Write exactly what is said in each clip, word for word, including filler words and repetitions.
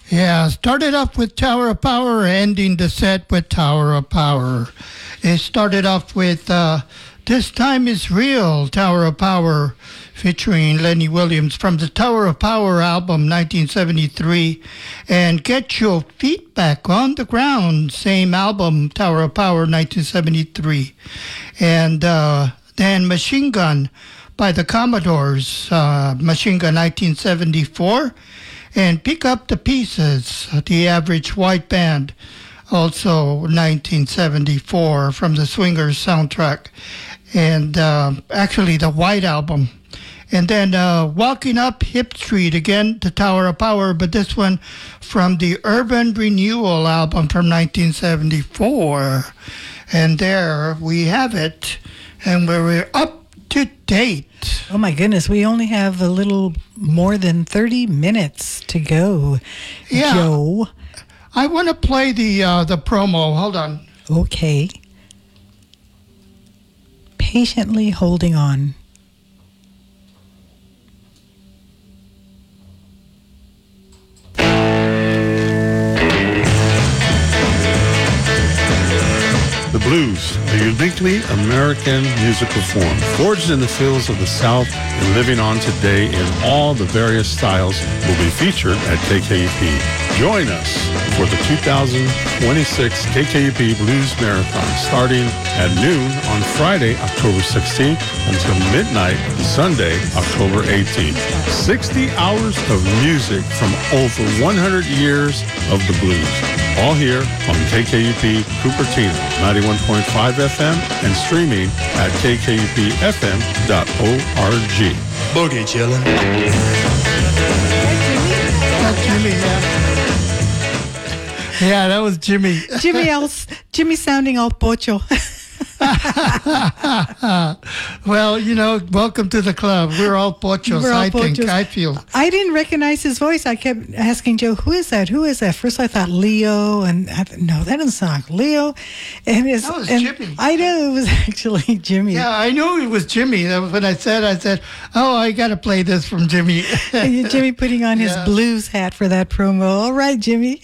Yeah, started off with Tower of Power, ending the set with Tower of Power. It started off with uh, This Time Is Real, Tower of Power, featuring Lenny Williams from the Tower of Power album, nineteen seventy-three, and Get Your Feet Back on the Ground, same album, Tower of Power, nineteen seventy-three. And uh, then Machine Gun by the Commodores, uh, Machine Gun nineteen seventy-four. And Pick Up the Pieces, the Average White Band, also nineteen seventy-four, from the Swingers soundtrack, and uh, actually the White Album. And then uh, Walking Up Hip Street, again, the Tower of Power, but this one from the Urban Renewal album from nineteen seventy-four. And there we have it, and we're up to date. Oh my goodness, we only have a little more than thirty minutes to go, yeah, Joe. I want to play the uh, the promo. Hold on. Okay. Patiently holding on. The blues, a uniquely American musical form, forged in the fields of the South and living on today in all the various styles, will be featured at K K U P. Join us for the two thousand twenty-six K K U P Blues Marathon, starting at noon on Friday, October sixteenth, until midnight Sunday, October eighteenth. sixty hours of music from over one hundred years of the blues. All here on K K U P Cupertino, ninety-one point five F M, and streaming at k k u p f m dot org. Boogie chillin'. That's Jimmy, yeah. Yeah, that was Jimmy. Jimmy else, Jimmy sounding all pocho. Well, you know, welcome to the club. We're all pochos, We're all I think, pochos. I feel. I didn't recognize his voice. I kept asking Joe, who is that? Who is that? First I thought Leo, and I thought, no, that doesn't sound like Leo. And it's, That was and Jimmy. I know it was actually Jimmy. Yeah, I knew it was Jimmy. That was when I said, I said, oh, I got to play this from Jimmy. And Jimmy putting on his Yeah. blues hat for that promo. All right, Jimmy.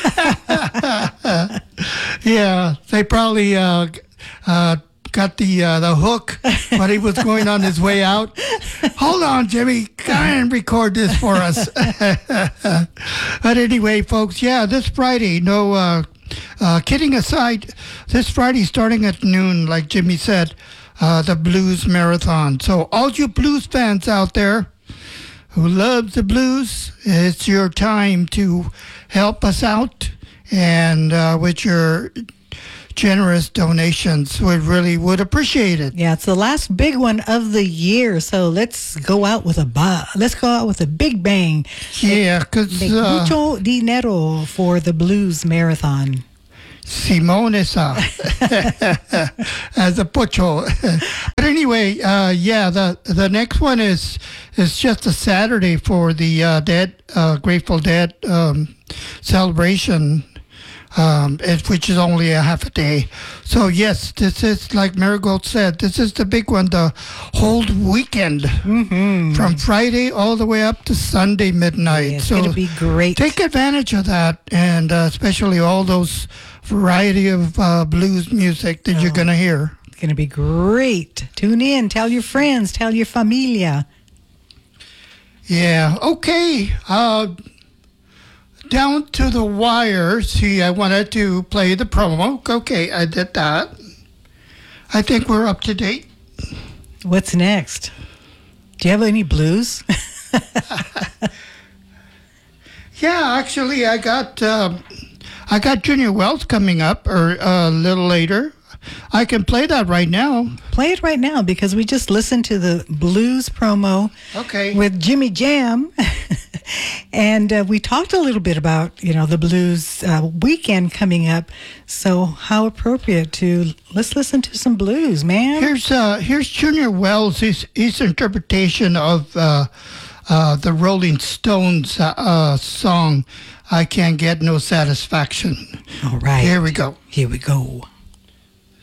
Yeah, they probably uh, uh, got the uh, the hook when he was going on his way out. Hold on, Jimmy. Go and record this for us. But anyway, folks, yeah, this Friday, no, uh, uh, kidding aside, this Friday starting at noon, like Jimmy said, uh, the Blues Marathon. So all you blues fans out there who loves the blues, it's your time to help us out, and uh, with your generous donations, we really would appreciate it. Yeah, it's the last big one of the year, so let's go out with a ba- let's go out with a big bang. Yeah, because Make uh, mucho dinero for the Blues Marathon. Simone sa as a pocho. But anyway, uh, yeah, the the next one is is just a Saturday for the uh, Dead uh, Grateful Dead um, celebration. Um, it, which is only a half a day. So yes, this is, like Marigold said, this is the big one, the whole weekend, Mm-hmm. from Friday all the way up to Sunday midnight. Yeah, it's so going to be great. take advantage of that, and uh, especially all those variety of uh, blues music that you're Oh. going to hear. It's going to be great. Tune in. Tell your friends. Tell your familia. Yeah, okay. Uh, down to the wire. See, I wanted to play the promo. Okay, I did that. I think we're up to date. What's next? Do you have any blues? Yeah, actually, I got uh, I got Junior Wells coming up, or uh, a little later. I can play that right now. Play it right now because we just listened to the blues promo Okay. with Jimmy Jam. And uh, we talked a little bit about, you know, the blues uh, weekend coming up. So how appropriate to, let's listen to some blues, man. Here's uh, here's Junior Wells' his, his interpretation of uh, uh, the Rolling Stones uh, uh, song, "I Can't Get No Satisfaction." All right. Here we go. Here we go.